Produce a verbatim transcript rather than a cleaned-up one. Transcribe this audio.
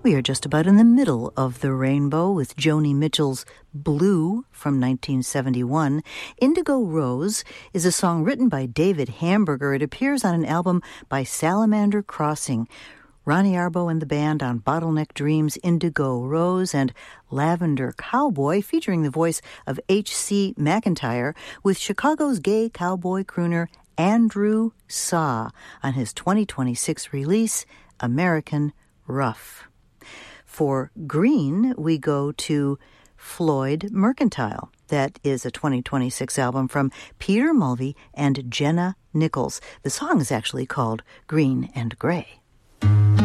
We are just about in the middle of the rainbow with Joni Mitchell's Blue from nineteen seventy-one. Indigo Rose is a song written by David Hamburger. It appears on an album by Salamander Crossing. Ronnie Arbo and the band on Bottleneck Dreams, Indigo Rose, and Lavender Cowboy, featuring the voice of H C McIntyre with Chicago's gay cowboy crooner Andrew Saw on his twenty twenty-six release, American Rough. For Green, we go to Floyd Mercantile. That is a twenty twenty-six album from Peter Mulvey and Jenna Nichols. The song is actually called Green and Gray.